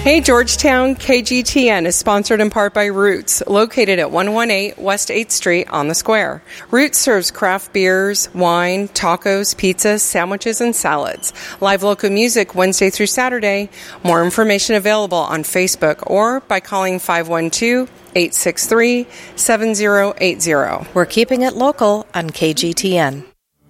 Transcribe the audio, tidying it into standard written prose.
Hey Georgetown, KGTN is sponsored in part by Roots, located at 118 West 8th Street on the Square. Roots serves craft beers, wine, tacos, pizzas, sandwiches, and salads. Live local music Wednesday through Saturday. More information available on Facebook or by calling 512-863-7080. We're keeping it local on KGTN.